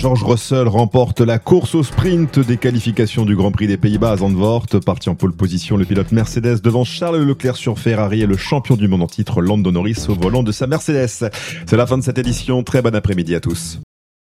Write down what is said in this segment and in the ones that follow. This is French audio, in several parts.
George Russell remporte la course au sprint des qualifications du Grand Prix des Pays-Bas à Zandvoort. Parti en pole position, le pilote Mercedes devant Charles Leclerc sur Ferrari et le champion du monde en titre Lando Norris au volant de sa Mercedes. C'est la fin de cette édition. Très bon après-midi à tous.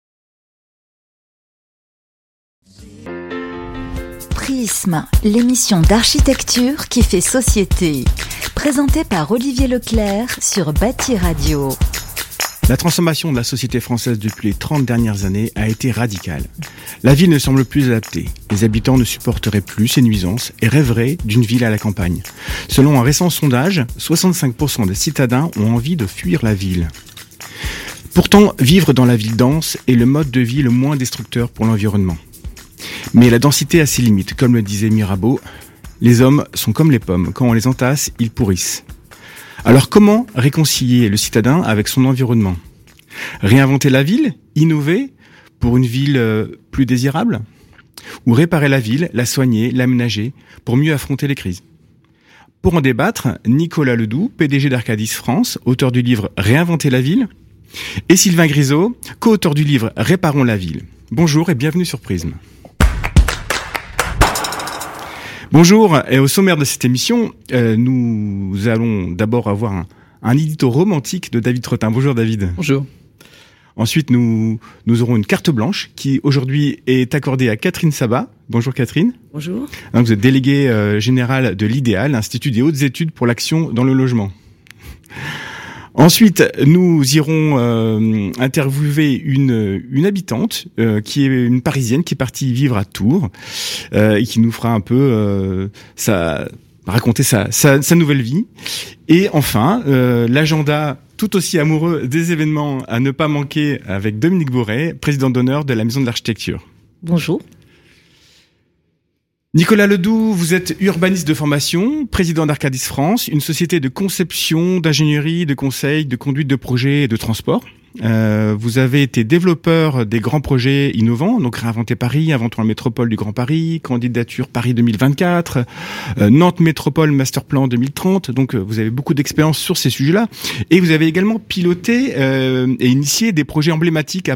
Prisme, l'émission d'architecture qui fait société. Présentée par Olivier Leclerc sur Bâti Radio. La transformation de la société française depuis les 30 dernières années a été radicale. La ville ne semble plus adaptée. Les habitants ne supporteraient plus ces nuisances et rêveraient d'une ville à la campagne. Selon un récent sondage, 65% des citadins ont envie de fuir la ville. Pourtant, vivre dans la ville dense est le mode de vie le moins destructeur pour l'environnement. Mais la densité a ses limites. Comme le disait Mirabeau, les hommes sont comme les pommes. Quand on les entasse, ils pourrissent. Alors comment réconcilier le citadin avec son environnement ? Réinventer la ville ? Innover pour une ville plus désirable ? Ou réparer la ville, la soigner, l'aménager pour mieux affronter les crises ? Pour en débattre, Nicolas Ledoux, PDG d'Arcadis France, auteur du livre Réinventer la ville, et Sylvain Grisot, co-auteur du livre Réparons la ville. Bonjour et bienvenue sur Prisme. Bonjour, et au sommaire de cette émission, nous allons d'abord avoir un édito romantique de David Trottin. Bonjour David. Bonjour. Ensuite, nous aurons une carte blanche qui aujourd'hui est accordée à Catherine Sabat. Bonjour Catherine. Bonjour. Donc, vous êtes déléguée générale de l'IDEAL, l'Institut des hautes études pour l'action dans le logement. Ensuite, nous irons interviewer une habitante qui est une Parisienne qui est partie vivre à Tours et qui nous fera un peu raconter sa nouvelle vie. Et enfin, l'agenda tout aussi amoureux des événements à ne pas manquer avec Dominique Bourret, président d'honneur de la Maison de l'Architecture. Bonjour. Nicolas Ledoux, vous êtes urbaniste de formation, président d'Arcadis France, une société de conception, d'ingénierie, de conseil, de conduite de projets et de transport. Vous avez été développeur des grands projets innovants, donc Réinventer Paris, Inventons la métropole du Grand Paris, candidature Paris 2024, Nantes Métropole Masterplan 2030, donc vous avez beaucoup d'expérience sur ces sujets-là. Et vous avez également piloté et initié des projets emblématiques